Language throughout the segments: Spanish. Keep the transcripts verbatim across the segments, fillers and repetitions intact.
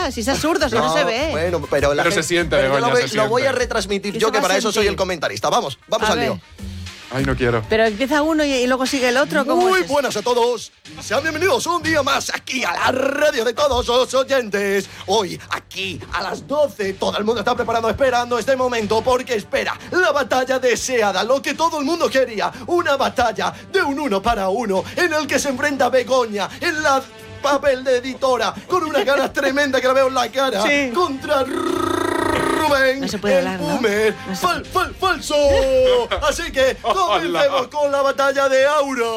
ya, si es absurdo, si no, no se ve. Bueno, pero, la pero gente, se siente, pero Begoña, lo, se lo siente. voy a retransmitir yo, que para eso soy el comentarista. Vamos, vamos a al ver. lío. Ay, no quiero. Pero empieza uno y, y luego sigue el otro. ¿Cómo Muy es? buenas a todos. Sean bienvenidos un día más aquí a la radio de todos los oyentes. Hoy, aquí, a las doce, todo el mundo está preparando, esperando este momento, porque espera la batalla deseada, lo que todo el mundo quería. Una batalla de un uno para uno, en el que se enfrenta Begoña en la papel de editora, con una cara tremenda que la veo en la cara, sí. contra Rubén, no se puede el hablar, ¿no? boomer, No se fal, fal, falso. Así que comencemos con la batalla de Aura.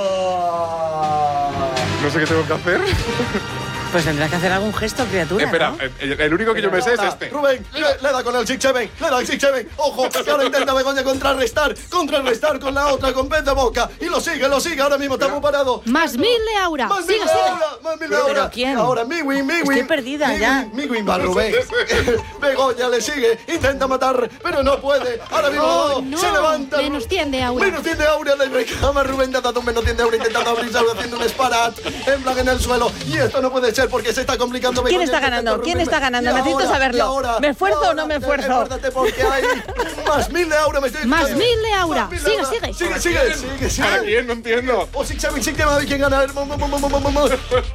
No sé qué tengo que hacer. Pues tendrás que hacer algún gesto, criatura, Espera, ¿no? el, el único que yo me sé es este. Rubén, le, le da con el six seven, le da el six seven. Ojo, que ahora intenta Begoña contrarrestar, contrarrestar con la otra, con pez de boca. Y lo sigue, lo sigue, ahora mismo estamos parados. Más mil de Aura. Más Sigue, mil de sigue. Aura, más mil de ¿Pero Aura. quién? Ahora, mi win, mi win. Estoy perdida mi ya. Win, mi win va Rubén. Begoña le sigue, intenta matar, pero no puede. Ahora mismo Oh, no. se levanta. Menos cien de Aura. Menos cien de Aura, le reclama Rubén, te ha dado un menos cien de Aura intentando abrirse, haciendo un sparat en plan en el suelo. Y esto no puede ser porque se está complicando. ¿Quién Begoña, está ganando? intenta ¿Quién está ganando? Y Necesito ahora, saberlo. y ahora, ¿Me esfuerzo y o no me ahora, esfuerzo? Esfuérzate porque hay más mil de Aura, me estoy Más escuchando. mil de Aura. Más mil de Sigue, Aura. sigue. Sigue, sigue, sigue, sigue. ¿Para quién? No entiendo. O Six Seven, Six Seven, ¿quién gana? A ver, vamos, vamos, vamos, vamos.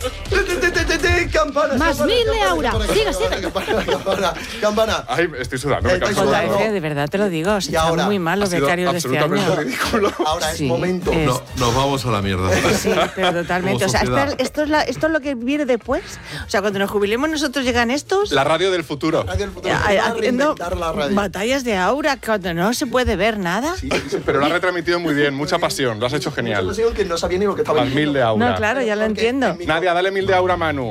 Campana. Más mil de Aura. Sigue, sigue. Campana, campana, campana. Ay, estoy sudando, me Estáis canso. sudando. Joder, de verdad te lo digo, se Y están ahora, muy mal los Ha sido becarios de este absolutamente año. ridículo. Ahora es Sí, momento. es- No, nos vamos a la mierda. Sí, pero totalmente. O sea, Como esto, sociedad. esto es la- esto es lo que viene después. O sea, cuando nos jubilemos nosotros llegan estos La radio del futuro. Radio del futuro, eh, vamos a haciendo reinventar la radio. batallas de Aura cuando no se puede ver nada. Sí, sí, sí. Pero lo has retransmitido muy bien, mucha pasión, lo has hecho Mucha genial. pasión que no sabía ni lo que estaba Más mil de Aura. No, claro, ya lo Porque entiendo. en mi- Nadia, dale mil de Aura a Manu.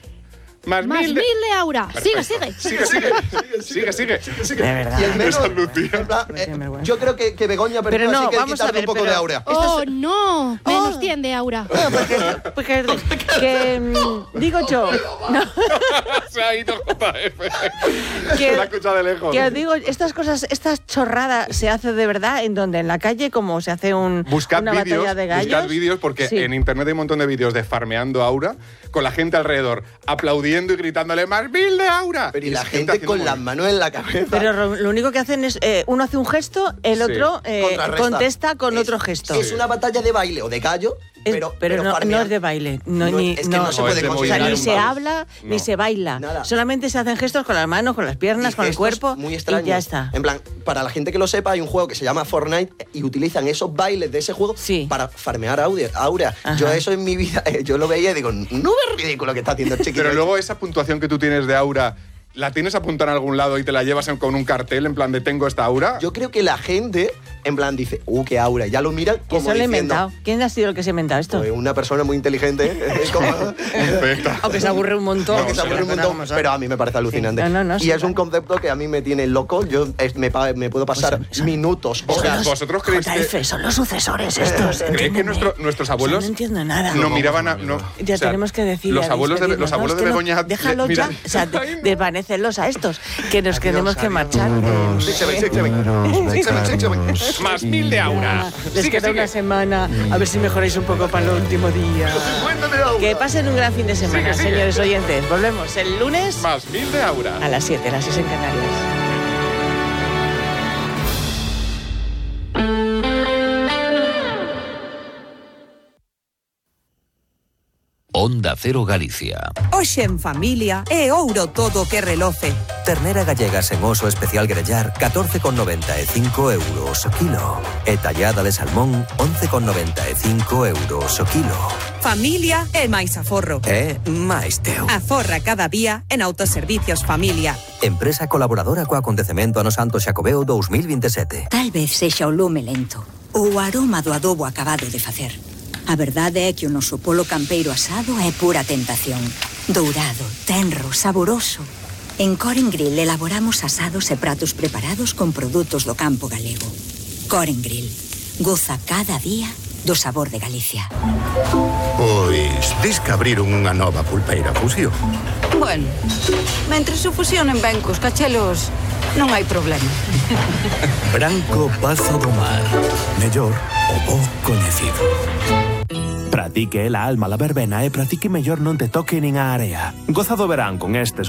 Más Más mil mil de... de Aura. Sigue, sigue. Sigue, sigue, sigue, sigue. Sigue. De verdad. Y el menos, Esa luz, tío. en plan, Qué eh, vergüenza. yo creo que, que Begoña ha perdido, Pero no, así que hay que vamos a quitarle ver, un poco pero- de Aura. Oh, no. Menos Oh. cien de Aura. Porque, que, mm, digo yo, no, Se ha ido J F. que, Se la ha escuchado de lejos. que os digo, estas cosas, estas chorradas se hace de verdad en donde, en la calle, como se hace un, Buscad una vídeos, batalla de gallos. buscad vídeos porque Sí. en internet hay un montón de vídeos de farmeando Aura con la gente alrededor aplaudiendo y gritándole más mil de Aura. Pero y la es gente haciendo con muy- las manos en la cabeza. Pero lo, lo único que hacen es, eh, uno hace un gesto, el Sí. otro eh, Contrarresta. contesta con Es- otro gesto. Es una batalla de baile o de gallo, Es- pero, pero no, no farmeando. es de baile, no, No, ni, es que no se puede o sea, considerar ni un se baile. habla ni No. se baila. Nada. Solamente se hacen gestos con las manos, con las piernas, Y con el gestos cuerpo muy y extraños. ya está. En plan, para la gente que lo sepa, hay un juego que se llama Fortnite y utilizan esos bailes de ese juego Sí. para farmear audio- Aura. Ajá. Yo eso en mi vida, eh, yo lo veía y digo, no es ridículo que está haciendo el chiquito. Pero luego esa puntuación que tú tienes de Aura, ¿la tienes apuntada en algún lado y te la llevas en- con un cartel en plan de tengo esta Aura? Yo creo que la gente, en plan, dice, uh, qué Aura. Ya lo miran como ¿Quién se lo ha diciendo, inventado? ¿Quién ha sido el que se ha inventado esto? pues, una persona muy inteligente. Es como... Perfecta. Aunque se aburre un montón. Porque se Sí, aburre un las montón, cosas como son. pero a mí me parece alucinante. No, no, no, y sí, es un claro. concepto que a mí me tiene loco. Yo es- me, pa- me puedo pasar Pues son- minutos, Son horas. los- ¿Vosotros creéis J F, que- son los sucesores estos. ¿Creéis que entiéndeme. nuestro- nuestros O sea, abuelos no entiendo nada. no miraban a... No, Ya o sea, tenemos que decir. Los ya abuelos de, despedirnos, los abuelos ¿no? de Es que Begoña... no- Déjalo mira- ya. O sea, de- Ay, no. desvanécelos a estos, que nos tenemos que marchar. Adiós, Sí, se ve, sí, se ve. adiós, Sí, se ve, sí, se ve. becados. Más mil de Aura. Ah, Les Sigue, queda sigue. una semana. A ver si mejoráis un poco para el último día. Cuéntame, Aura. Que pasen un gran fin de semana, Sigue, sigue. señores oyentes. Volvemos el lunes Más mil de Aura. a las siete, las seis en Canarias. Onda Cero Galicia. Hoxe en familia é ouro todo que reloce. Ternera gallega sen oso especial grellar, catorce con noventa e cinco euros o kilo. E tallada de salmón, once con noventa e cinco euros o kilo. Familia é máis aforro. E máis teu. Aforra cada día en Autoservicios Familia. Empresa colaboradora co acontecemento ano Santo Xacobeo dous mil veintisiete. Tal vez sexa o lume lento ou o aroma do adobo acabado de facer. A verdade é que o noso polo campeiro asado é pura tentación. Dourado, tenro, saboroso. En Coren Grill elaboramos asados e pratos preparados con produtos do campo galego. Coren Grill. Goza cada día do sabor de Galicia. Pois, dis que abriron unha nova pulpeira fusión. Bueno, mentre se fusionen ben cos cachelos, non hai problema. Branco Pazo do Mar. Mellor o bo coñecido. Pratique la alma la verbena e pratique mellor non te toque nin a area. Goza do verán con estes